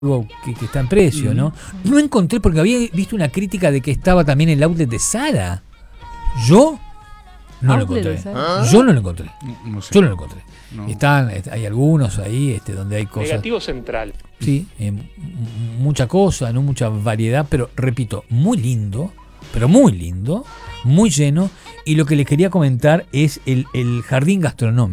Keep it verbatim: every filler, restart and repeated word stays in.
Que, que está en precio, ¿no? No encontré, porque había visto una crítica de que estaba también el outlet de Zara. Yo no lo encontré. Yo no lo encontré. No, no sé. Yo no lo encontré. No. Están, hay algunos ahí este, donde hay cosas. Negativo central. Sí, eh, mucha cosa, no mucha variedad, pero repito, muy lindo, pero muy lindo, muy lleno. Y lo que les quería comentar es el, el jardín gastronómico.